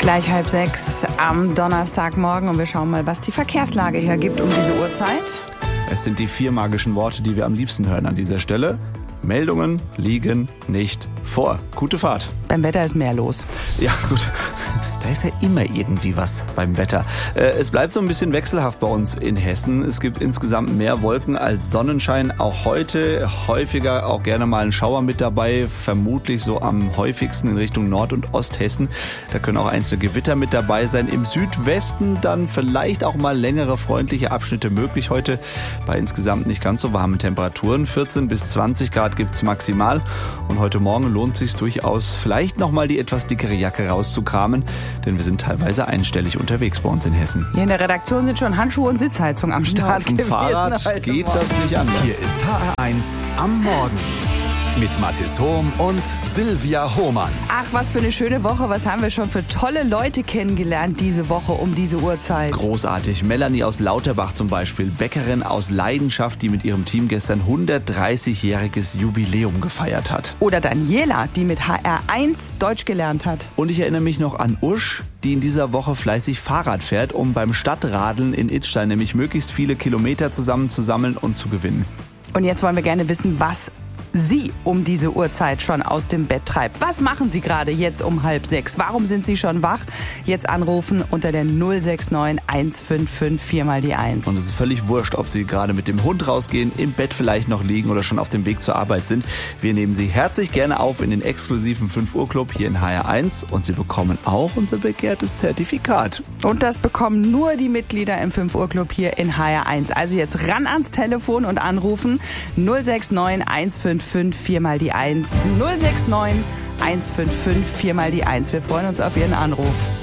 Gleich 5:30 am Donnerstagmorgen und wir schauen mal, was die Verkehrslage hergibt um diese Uhrzeit. Es sind die 4 magischen Worte, die wir am liebsten hören an dieser Stelle. Meldungen liegen nicht vor. Gute Fahrt. Beim Wetter ist mehr los. Ja, gut. Da ist ja immer irgendwie was beim Wetter. Es bleibt so ein bisschen wechselhaft bei uns in Hessen. Es gibt insgesamt mehr Wolken als Sonnenschein. Auch heute häufiger auch gerne mal ein Schauer mit dabei. Vermutlich so am häufigsten in Richtung Nord- und Osthessen. Da können auch einzelne Gewitter mit dabei sein. Im Südwesten dann vielleicht auch mal längere freundliche Abschnitte möglich heute. Bei insgesamt nicht ganz so warmen Temperaturen. 14 bis 20 Grad gibt's maximal. Und heute Morgen lohnt es sich durchaus, vielleicht nochmal die etwas dickere Jacke rauszukramen. Denn wir sind teilweise einstellig unterwegs bei uns in Hessen. Hier in der Redaktion sind schon Handschuhe und Sitzheizung am Start gewesen. Auf dem Fahrrad geht das nicht anders. Hier ist HR1 am Morgen mit Mathis Hohm und Silvia Hohmann. Ach, was für eine schöne Woche. Was haben wir schon für tolle Leute kennengelernt diese Woche um diese Uhrzeit. Großartig. Melanie aus Lauterbach zum Beispiel, Bäckerin aus Leidenschaft, die mit ihrem Team gestern 130-jähriges Jubiläum gefeiert hat. Oder Daniela, die mit HR1 Deutsch gelernt hat. Und ich erinnere mich noch an Usch, die in dieser Woche fleißig Fahrrad fährt, um beim Stadtradeln in Idstein nämlich möglichst viele Kilometer zusammenzusammeln und zu gewinnen. Und jetzt wollen wir gerne wissen, was Sie um diese Uhrzeit schon aus dem Bett treibt. Was machen Sie gerade jetzt um 5:30? Warum sind Sie schon wach? Jetzt anrufen unter der 069 155 4 mal die 1. Und es ist völlig wurscht, ob Sie gerade mit dem Hund rausgehen, im Bett vielleicht noch liegen oder schon auf dem Weg zur Arbeit sind. Wir nehmen Sie herzlich gerne auf in den exklusiven 5 Uhr Club hier in HR1 und Sie bekommen auch unser begehrtes Zertifikat. Und das bekommen nur die Mitglieder im 5 Uhr Club hier in HR1. Also jetzt ran ans Telefon und anrufen 069 155 4 mal die 1. 069 155 4 mal die 1. Wir freuen uns auf Ihren Anruf.